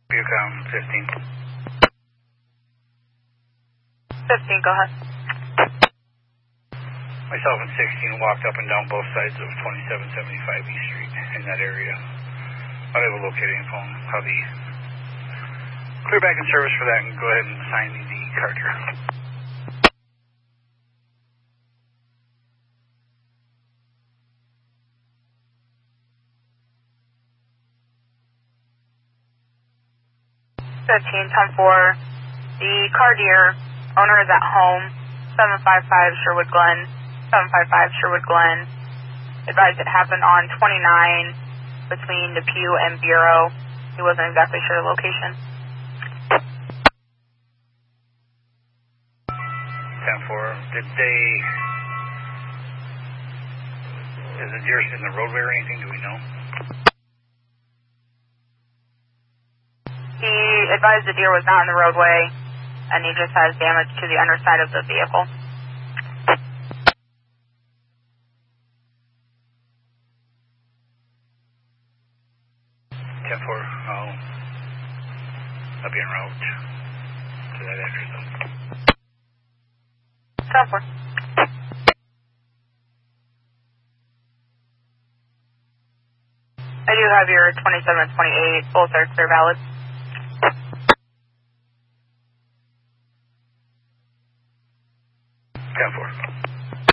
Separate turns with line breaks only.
Bucom 15.
15, go ahead.
Myself and 16 walked up and down both sides of 2775 East Street in that area. Unable to locate any phone. How the clear back in service for that and go ahead and assign me the card here.
The car deer owner is at home, 755 Sherwood Glen, 755 Sherwood Glen. Advised it happened on 29 between Depew and Bureau. He wasn't exactly sure the location.
10-4. Is the deer in the roadway or anything? Do we know?
He advised the deer was not in the roadway, and he just has damage to the underside of the vehicle.
I'll be en route to that address.
10-4. I do have your 2728, both are clear valid.